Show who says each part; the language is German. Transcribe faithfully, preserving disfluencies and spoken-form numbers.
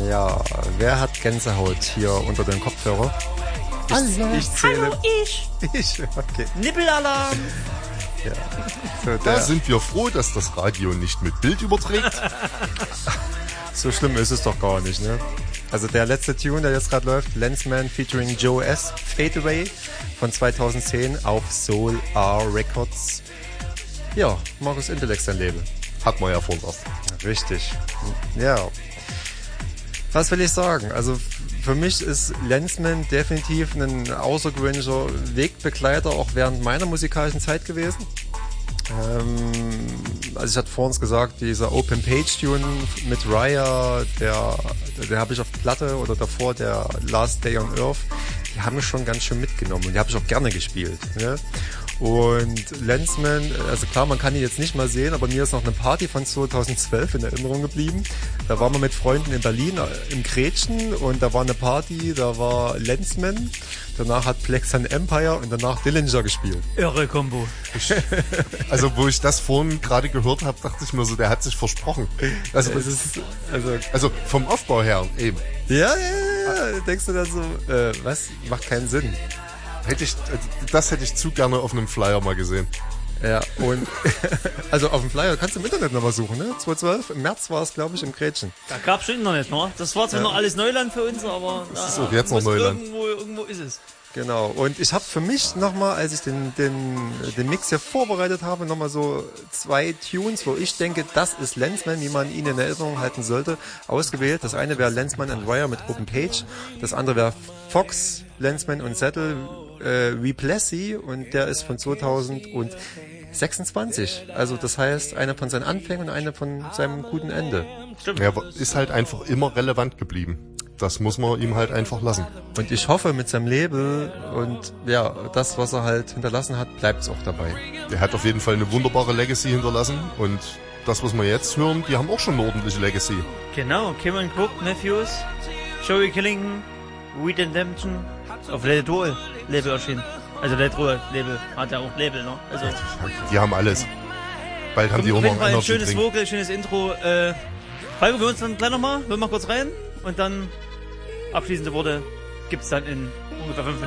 Speaker 1: Ja, wer hat Gänsehaut hier unter dem Kopfhörer? Ich,
Speaker 2: Hallo.
Speaker 1: ich zähle.
Speaker 2: Hallo, ich.
Speaker 1: Ich, okay.
Speaker 2: Nippelalarm.
Speaker 1: Ja. So,
Speaker 3: da sind wir froh, dass das Radio nicht mit Bild überträgt.
Speaker 1: So schlimm ist es doch gar nicht, ne? Also der letzte Tune, der jetzt gerade läuft, Lensman featuring Joe S. Fade Away von zweitausendzehn auf Soul R Records. Ja, Markus Intellect sein Label.
Speaker 3: Hat man ja vor uns.
Speaker 1: Richtig. Ja. Was will ich sagen? Also für mich ist Lensman definitiv ein außergewöhnlicher Wegbegleiter, auch während meiner musikalischen Zeit gewesen. Ähm, also ich hatte vorhin gesagt, dieser Open Page Tune mit Raya, der, der habe ich auf Platte oder davor der Last Day on Earth, die haben mich schon ganz schön mitgenommen und die habe ich auch gerne gespielt. Ne? Und Lensman, also klar, man kann ihn jetzt nicht mal sehen, aber mir ist noch eine Party von zweitausendzwölf in Erinnerung geblieben. Da waren wir mit Freunden in Berlin im Gretchen und da war eine Party, da war Lensman, danach hat Plex and Empire und danach Dillinger gespielt.
Speaker 2: Irre Kombo.
Speaker 3: Also wo ich das vorhin gerade gehört habe, dachte ich mir so, der hat sich versprochen. Also,
Speaker 1: es ist, also,
Speaker 3: also vom Aufbau her eben.
Speaker 1: Ja, ja, ja, ja. Denkst du dann so, äh, was? Macht keinen Sinn.
Speaker 3: Hätte ich, das hätte ich zu gerne auf einem Flyer mal gesehen.
Speaker 1: Ja, und also auf dem Flyer kannst du im Internet nochmal suchen, ne? zweitausendzwölf, im März war es, glaube ich, im Gretchen.
Speaker 2: Da gab's schon Internet, ne? Das war zwar ja. noch alles Neuland für uns, aber
Speaker 3: das ist auch jetzt noch Neuland.
Speaker 2: Irgendwo, irgendwo ist es.
Speaker 1: Genau, und ich habe für mich nochmal, als ich den, den, den Mix hier vorbereitet habe, nochmal so zwei Tunes, wo ich denke, das ist Lensman, wie man ihn in Erinnerung halten sollte, ausgewählt. Das eine wäre Lensman and Wire mit Open Page, das andere wäre Fox, Lensman und Settle, äh, Replessy, und der ist von zweitausendsechsundzwanzig. Also das heißt, einer von seinen Anfängen und einer von seinem guten Ende.
Speaker 3: Stimmt. Er ist halt einfach immer relevant geblieben. Das muss man ihm halt einfach lassen.
Speaker 1: Und ich hoffe, mit seinem Label und ja, das, was er halt hinterlassen hat, bleibt es auch dabei.
Speaker 3: Er hat auf jeden Fall eine wunderbare Legacy hinterlassen und das, was wir jetzt hören, die haben auch schon eine ordentliche Legacy.
Speaker 2: Genau, Cameron Cook, Matthews, Joey Killington, Redemption, auf Let It Roll Label erschienen. Also Let It Roll Label hat ja auch Label, ne? Also
Speaker 3: die haben alles. Bald haben die auch noch
Speaker 2: ein, ein schönes Vocal, schönes Intro. Äh, Falco, wir uns dann gleich nochmal, wir mal kurz rein und dann abschließende Worte gibt's dann in ungefähr fünf Minuten.